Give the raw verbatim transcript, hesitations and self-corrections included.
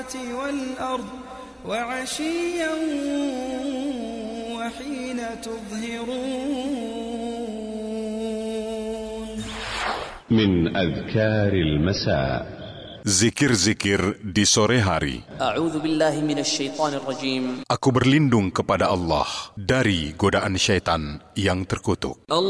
والأرض وعشيا وحين تظهرون من أذكار المساء Zikir-zikir di sore hari. A'udzu billahi minasyaitonir rajim. Aku berlindung kepada Allah dari godaan syaitan yang terkutuk.